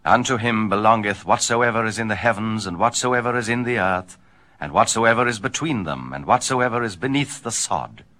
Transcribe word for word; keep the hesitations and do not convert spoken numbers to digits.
Unto him belongeth whatsoever is in the heavens, and whatsoever is in the earth, and whatsoever is between them, and whatsoever is beneath the sod.